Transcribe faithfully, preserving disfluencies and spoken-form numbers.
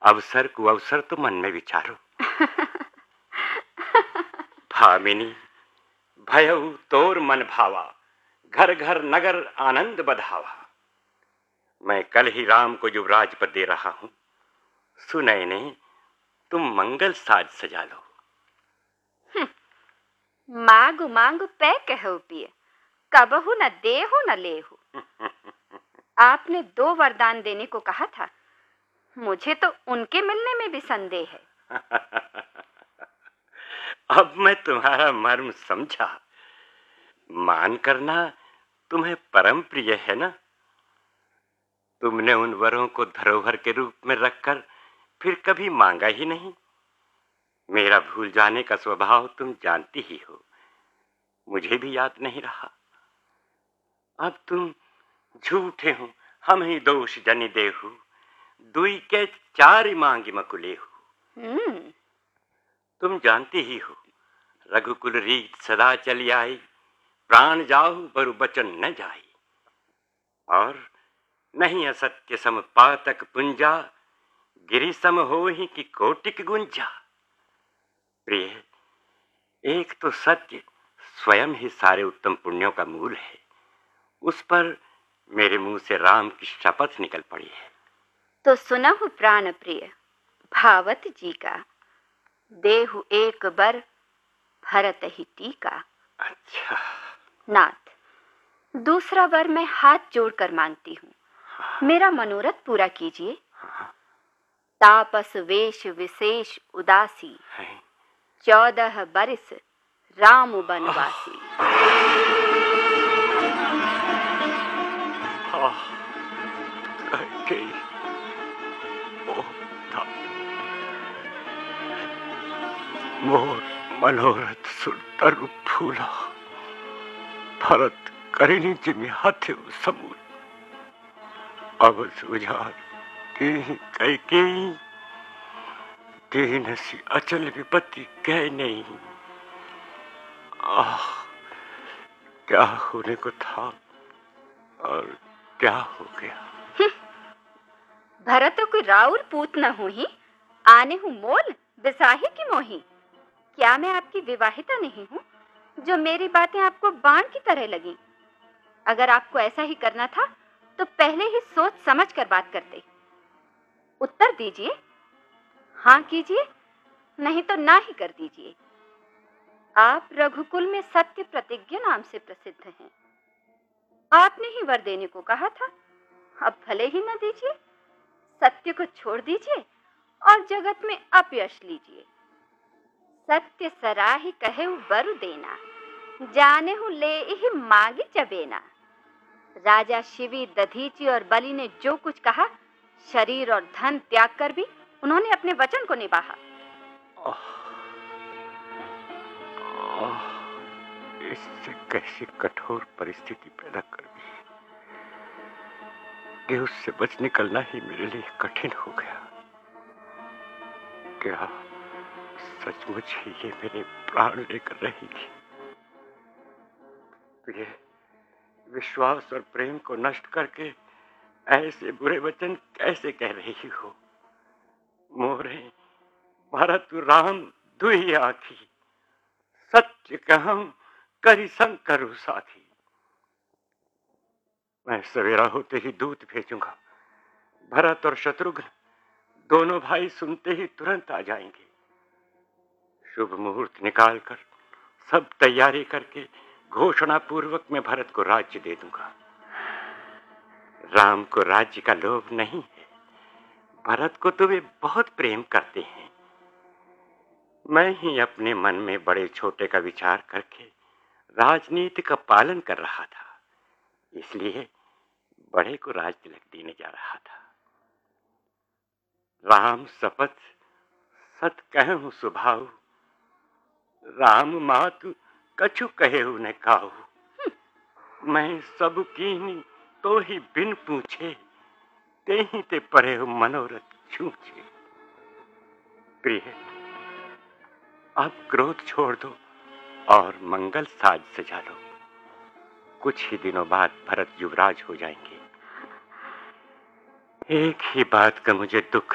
अवसर कुअवसर तो मन में विचारो। भामिनी भयउ तोर मन भावा, घर घर नगर आनंद बधावा। मैं कल ही राम को युवराज पद दे रहा हूं, सुनैने तुम मंगल साज सजा लो। मांगु मांगु पै कहो पिए, कबहु न देहु न लेहु। आपने दो वरदान देने को कहा था, मुझे तो उनके मिलने में भी संदेह है। अब मैं तुम्हारा मर्म समझा। मान करना तुम्हें परम प्रिय है ना। तुमने उन वरों को धरोहर के रूप में रखकर फिर कभी मांगा ही नहीं। मेरा भूल जाने का स्वभाव तुम जानती ही हो, मुझे भी याद नहीं रहा। अब तुम झूठे हो, हम ही दोष जनि देहु, दुई के चार मांगी मकुलेहु। तुम जानती ही हो, रघुकुल रीत सदा चली आई, प्राण जाहु बरु बचन न जाई। और नहीं असत्य सम पातक पुंजा, गिरि सम होहि कि कोटिक गुंजा। प्रिय, एक तो सत्य स्वयं ही सारे उत्तम पुण्यों का मूल है, उस पर मेरे मुंह से राम की शपथ निकल पड़ी है। तो सुनहु प्राण प्रिय भावत जी का, देहु एक बर भरत ही टीका। अच्छा नाथ, दूसरा वर मैं हाथ जोड़कर मांगती हूँ। हाँ। मेरा मनोरथ पूरा कीजिए। हाँ। तापस वेश विशेष उदासी, चौदह बरिस राम बनवासी। मोर मनोरथ सुंदर फूला, भरत करिनी जिमि हाथे समूल। अब सुझार कैकेयी, दीन सी अचल विपत्ति कह नहीं। आह, क्या होने को था और क्या हो गया। भरत कोई राउर पूत न हुई, आने हूँ मोल बिसाही की मोही। क्या मैं आपकी विवाहिता नहीं हूँ, जो मेरी बातें आपको बाण की तरह लगी। अगर आपको ऐसा ही करना था तो पहले ही सोच समझ कर बात करते। उत्तर दीजिए, हाँ कीजिए, नहीं तो ना ही कर दीजिए। आप रघुकुल में सत्य प्रतिज्ञा नाम से प्रसिद्ध हैं। आपने ही वर देने को कहा था, अब भले ही न दीजिए। सत्य को छोड़ दीजिए और जगत में अपयश लीजिए। सत्य सराही कहे वर देना, जाने हूं ले ही मांगी चबेना। राजा शिवी, दधीची और बलि ने जो कुछ कहा, शरीर और धन त्याग कर भी उन्होंने अपने वचन को निभाया। इससे कैसी कठोर परिस्थिति पैदा कर दी कि उससे बच निकलना ही मेरे लिए कठिन हो गया। क्या सचमुच ही ये मेरे प्राण लेकर रहेगी। तो ये विश्वास और प्रेम को नष्ट करके ऐसे बुरे वचन कैसे कह रही हो। मोरे भरत राम दुही आखी, सत्य कहूं करी संग करूं साथी। मैं सवेरा होते ही दूत भेजूंगा। भरत और शत्रुघ्न दोनों भाई सुनते ही तुरंत आ जाएंगे। शुभ मुहूर्त निकालकर सब तैयारी करके घोषणा पूर्वक मैं भरत को राज्य दे दूंगा। राम को राज्य का लोभ नहीं है, भरत को तो वे बहुत प्रेम करते हैं। मैं ही अपने मन में बड़े छोटे का विचार करके राजनीति का पालन कर रहा था, इसलिए बड़े को राज तिलक देने जा रहा था। राम शपथ सत कहूं सुभाऊ, राम मातु कछु कहेहु न काहू। मैं सब कीनी तो ही बिन पूछे, ते ही ते परे हो मनोरथ छूछे। प्रिय, अब क्रोध छोड़ दो और मंगल साज सजा लो। कुछ ही दिनों बाद भरत युवराज हो जाएंगे। एक ही बात का मुझे दुख